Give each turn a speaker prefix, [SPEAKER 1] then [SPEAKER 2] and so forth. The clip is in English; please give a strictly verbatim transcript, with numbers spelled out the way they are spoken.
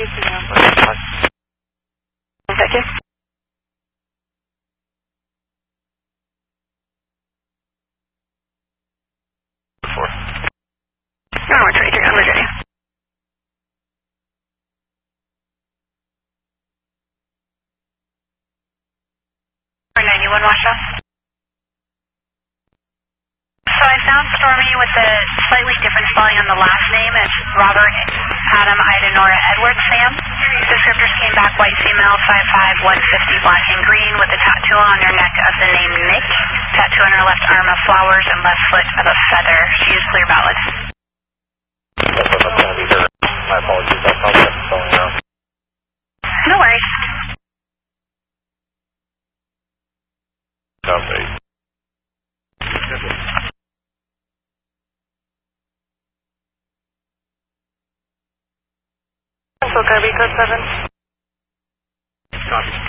[SPEAKER 1] Thank you.
[SPEAKER 2] Four.
[SPEAKER 1] Runway twenty-three on Virginia. ninety-one Washoe. So I found Stormy with a slightly different spelling on the last name. It's Robert Adam Ida Nora Edward Sam. Descriptors came back white female, five five, one fifty, black and green, with a tattoo on her neck of the name Nick. Tattoo on her left arm of flowers and left foot of a feather. She is clear valid.
[SPEAKER 2] My apologies, I probably have to spell it out.
[SPEAKER 1] No worries.
[SPEAKER 2] Copy.
[SPEAKER 1] So Kirby code seven.
[SPEAKER 2] Copy.